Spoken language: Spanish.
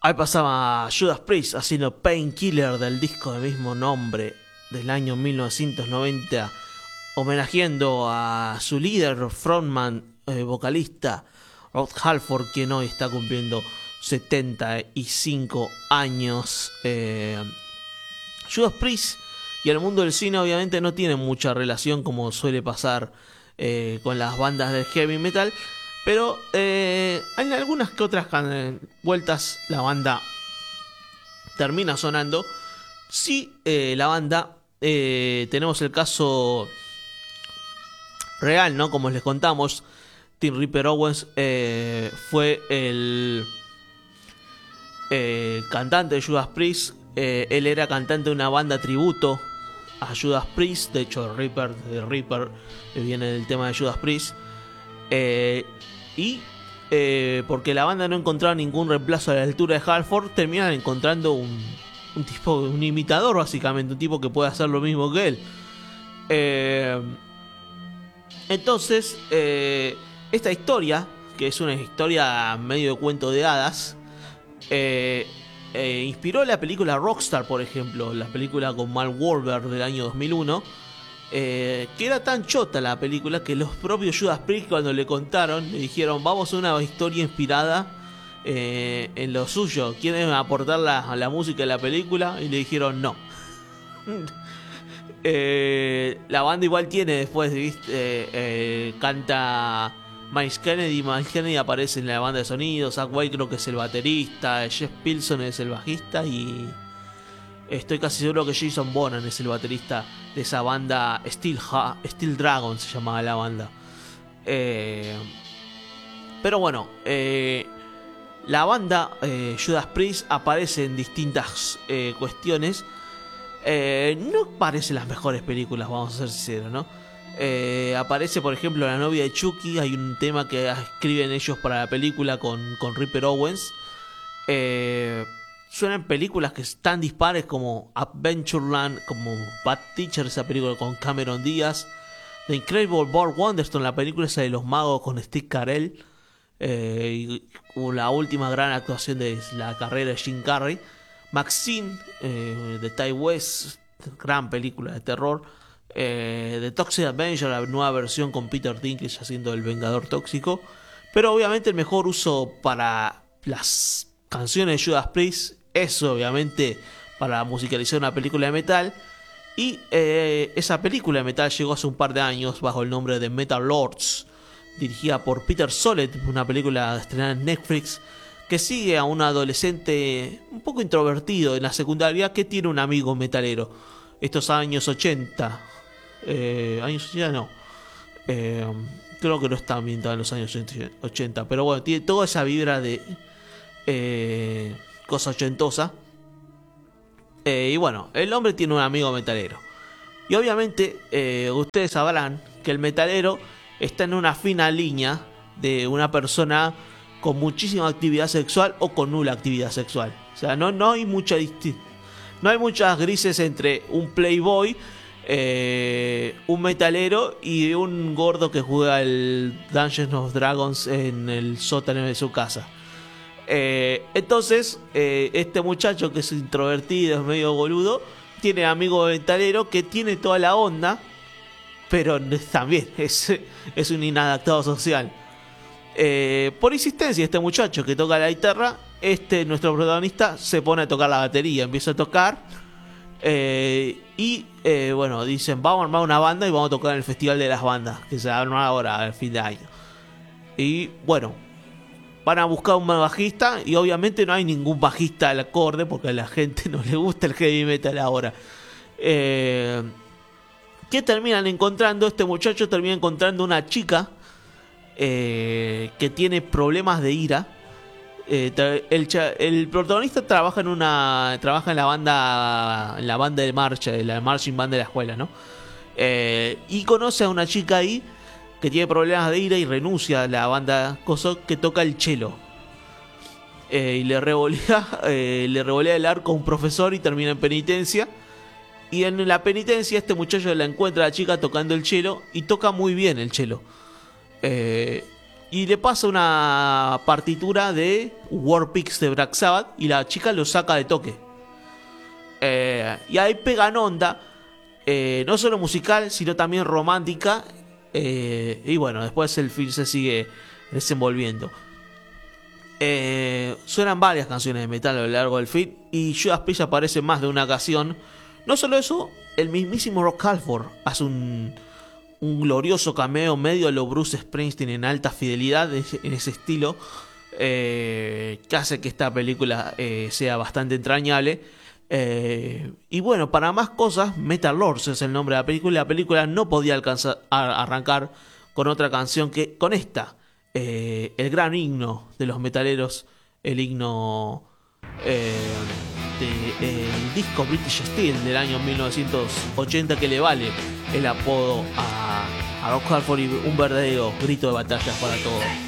Ahí pasaba Judas Priest haciendo Painkiller del disco del mismo nombre del año 1990, homenajeando a su líder, frontman, vocalista, Rob Halford, quien hoy está cumpliendo 75 años. Judas Priest y el mundo del cine obviamente no tienen mucha relación, como suele pasar con las bandas del heavy metal, pero en algunas que otras vueltas la banda termina sonando. Sí, la banda, tenemos el caso real, ¿no? Como les contamos, Tim Ripper Owens fue el cantante de Judas Priest. Él era cantante de una banda tributo a Judas Priest. De hecho, Ripper viene del tema de Judas Priest. Porque la banda no encontraba ningún reemplazo a la altura de Halford, terminan encontrando un imitador, básicamente, un tipo que puede hacer lo mismo que él. Entonces, esta historia, que es una historia medio de cuento de hadas, inspiró la película Rockstar, por ejemplo, la película con Mark Wahlberg del año 2001. Que era tan chota la película que los propios Judas Priest, cuando le contaron, le dijeron: vamos a una historia inspirada en lo suyo, ¿quieren aportar la música de la película? Y le dijeron no. La banda igual tiene después, ¿viste? Canta Miles Kennedy aparece en la banda de sonido, Zakk Wylde creo que es el baterista, Jeff Pilson es el bajista y estoy casi seguro que Jason Bonham es el baterista de esa banda. Steel Dragon se llamaba la banda. Pero bueno, la banda Judas Priest aparece en distintas cuestiones. No parece las mejores películas, vamos a ser sinceros, ¿no? Aparece, por ejemplo, la novia de Chucky. Hay un tema que escriben ellos para la película con Ripper Owens. Suenan películas que están dispares, como Adventureland, como Bad Teacher, esa película con Cameron Diaz, The Incredible Burt Wonderstone, la película esa de los magos con Steve Carell, y la última gran actuación de la carrera de Jim Carrey, Maxine, de Ty West, gran película de terror, The Toxic Avenger, la nueva versión con Peter Dinklage haciendo el Vengador Tóxico. Pero obviamente el mejor uso para las canciones de Judas Priest es obviamente para musicalizar una película de metal. Y esa película de metal llegó hace un par de años bajo el nombre de Metal Lords, dirigida por Peter Sollett, una película estrenada en Netflix, que sigue a un adolescente un poco introvertido en la secundaria que tiene un amigo metalero. Estos años 80, años 80 no, creo que no está ambientado en los años 80, pero bueno, tiene toda esa vibra de cosa ochentosa. Y bueno, el hombre tiene un amigo metalero. Y obviamente ustedes sabrán que el metalero está en una fina línea de una persona con muchísima actividad sexual o con nula actividad sexual. O sea, no hay mucha no hay muchas grises entre un playboy, un metalero y un gordo que juega el Dungeons of Dragons en el sótano de su casa. Entonces, este muchacho que es introvertido, es medio boludo, tiene amigo metalero que tiene toda la onda, pero también es un inadaptado social. Por insistencia, este muchacho que toca la guitarra, nuestro protagonista, se pone a tocar la batería, empieza a tocar. Bueno, dicen: vamos a armar una banda y vamos a tocar en el Festival de las Bandas, que se va a armar ahora al fin de año. Y bueno, van a buscar un bajista y obviamente no hay ningún bajista al acorde porque a la gente no le gusta el heavy metal ahora. ¿Qué terminan encontrando? Este muchacho termina encontrando una chica que tiene problemas de ira. El protagonista trabaja en la banda de marcha, de la marching band de la escuela, ¿no? Y conoce a una chica ahí que tiene problemas de ira y renuncia a la banda que toca el cello. Y le revolea el arco a un profesor y termina en penitencia. Y en la penitencia este muchacho la encuentra a la chica tocando el cello y toca muy bien el cello. y le pasa una partitura de War Pigs de Black Sabbath y la chica lo saca de toque. Y ahí pegan onda, no solo musical, sino también romántica. Y bueno, después el film se sigue desenvolviendo. Suenan varias canciones de metal a lo largo del film y Judas Priest aparece en más de una ocasión. No solo eso, el mismísimo Rob Halford hace un glorioso cameo medio a lo Bruce Springsteen en alta fidelidad en ese estilo, que hace que esta película sea bastante entrañable. Y bueno, para más cosas, Metal Lords es el nombre de la película. La película no podía arrancar con otra canción que con esta, el gran himno de los metaleros, el himno del disco British Steel del año 1980, que le vale el apodo a Rob Halford y un verdadero grito de batalla para todos.